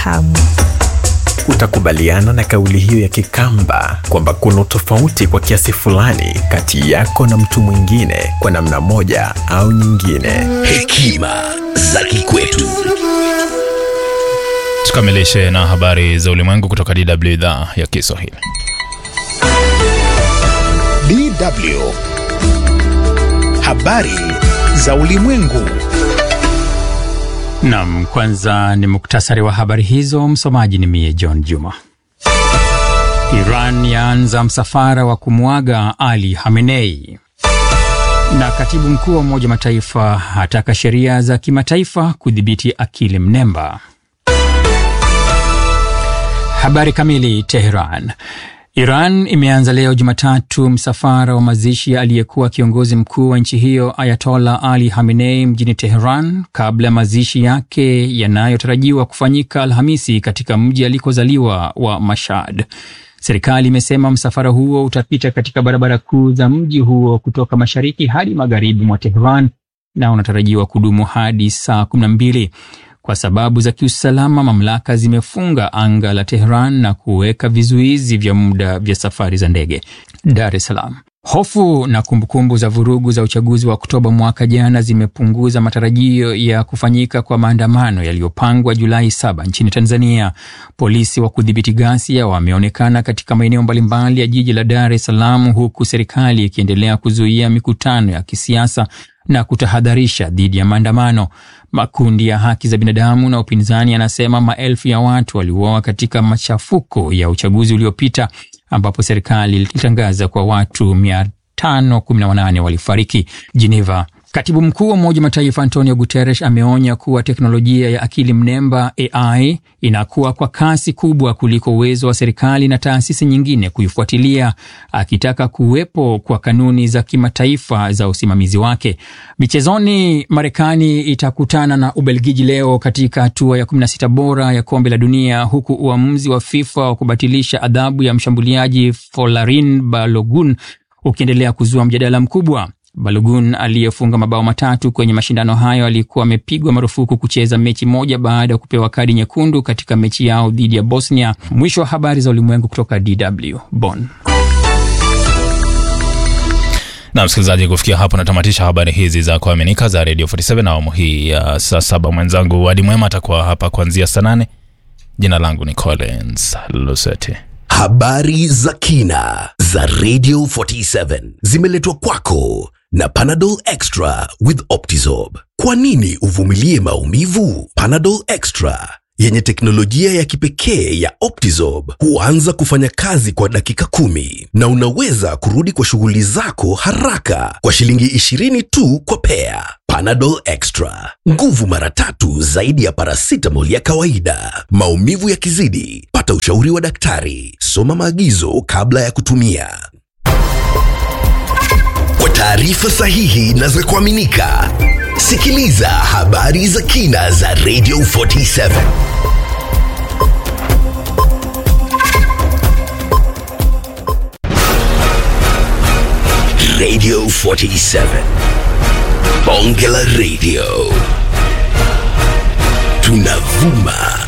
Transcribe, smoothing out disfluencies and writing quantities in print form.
hamu. Utakubaliana na kauli hiyo ya Kikamba kwamba kuna tofauti kwa kiasi fulani kati yako na mtu mwingine kwa namna moja au nyingine. Hekima za kikwetu. Tukamilishe na habari za ulimwengu kutoka DW idhaa ya Kiswahili. DW habari za ulimwengu. Naam, kwanza ni muktasari wa habari hizo. Msomaji ni mie John Juma. Iran yaanza msafara wa kumuaga Ali Khamenei. Na katibu mkuu wa Umoja wa Mataifa ataka sheria za kimataifa kudhibiti akili mnemba. Habari kamili. Tehran. Iran imeanza leo Jumatatu msafara wa mazishi ya aliyekuwa kiongozi mkuu wa nchi hiyo Ayatollah Ali Khamenei mjini Tehran, kabla ya mazishi yake yanayotarajiwa kufanyika Alhamisi katika mji alikozaliwa wa Mashhad. Serikali imesema msafara huo utapita katika barabara kuu za mji huo kutoka mashariki hadi magharibi mwa Tehran na unatarajiwa kudumu hadi saa 12. Kwa sababu za kiusalama, mamlaka zimefunga anga la Tehran na kuweka vizuizi vya muda vya safari za ndege. Dar es Salaam. Hofu na kumbukumbu za vurugu za uchaguzi wa Oktoba mwaka jana zimepunguza matarajio ya kufanyika kwa maandamano yaliyopangwa Julai 7 nchini Tanzania. Polisi wa kudhibiti ghasia wameonekana katika maeneo mbalimbali ya jiji la Dar es Salaam, huku serikali ikiendelea kuzuia mikutano ya kisiasa na kutahadharisha dhidi ya maandamano. Makundi ya haki za binadamu na upinzani yanasema maelfu ya watu waliuawa katika machafuko ya uchaguzi uliopita, ambapo serikali ilitangaza kwa watu 518 walifariki. Geneva. Katibu mkuu wa Umoja wa Mataifa Antonio Guterres ameonya kuwa teknolojia ya akili mnemba AI inakuwa kwa kasi kubwa kuliko uwezo wa serikali na taasisi nyingine kuifuatilia, akitaka kuwepo kwa kanuni za kimataifa za usimamizi wake. Michezoni, Marekani itakutana na Ubelgiji leo katika hatua ya 16 bora ya kombe la dunia, huku uamuzi wa FIFA wa kubatilisha adhabu ya mshambuliaji Folarin Balogun ukiendelea kuzua mjadala mkubwa. Balogun aliyefunga mabao 3 kwenye mashindano hayo alikuwa amepigwa marufuku kucheza mechi moja baada ya kupewa kadi nyekundu katika mechi yao dhidi ya Bosnia. Mwisho wa habari za ulimwengu kutoka DW Bonn. Na msikilizaji, kufikia hapo natamatisha habari hizi za kuaminika za Radio 47 na awamu hii ya saa 7. Mwenzangu Wadi Mwema atakuwa hapa kuanzia saa 8. Jina langu ni Collins Luseti. Habari za kina za Radio 47 zimeletwa kwako na Panadol Extra with Optizorb. Kwa nini uvumilie maumivu? Panadol Extra yenye teknolojia ya kipekee ya Optizorb huanza kufanya kazi kwa dakika 10 na unaweza kurudi kwa shughuli zako haraka kwa shilingi 20 tu kwa pea. Panadol Extra, nguvu mara 3 zaidi ya paracetamol ya kawaida. Maumivu yakizidi, pata ushauri wa daktari. Soma maagizo kabla ya kutumia. Kwa taarifa sahihi na za kuaminika, sikiliza habari za kina za Radio 47. Radio 47. Bonge la Radio. Tunavuma